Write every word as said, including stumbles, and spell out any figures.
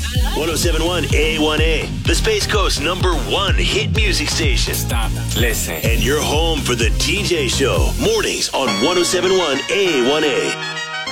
one oh seven point one A one A, the Space Coast number one hit music station. Stop, listen. And you're home for the T J Show, mornings on one oh seven point one A one A.